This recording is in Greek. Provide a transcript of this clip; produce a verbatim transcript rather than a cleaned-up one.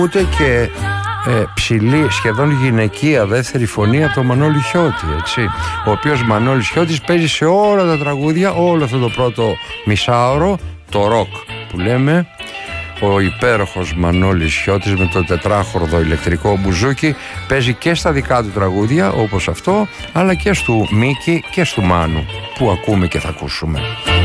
Ούτε και ε, ψηλή, σχεδόν γυναικεία δεύτερη φωνή από τον Μανώλη Χιώτη, έτσι, ο οποίος Μανώλης Χιώτης παίζει σε όλα τα τραγούδια, όλο αυτό το πρώτο μισάωρο, το ροκ που λέμε. Ο υπέροχος Μανώλης Χιώτης με το τετράχορδο ηλεκτρικό μπουζούκι παίζει και στα δικά του τραγούδια όπως αυτό, αλλά και στου Μίκη και στου Μάνου που ακούμε και θα ακούσουμε.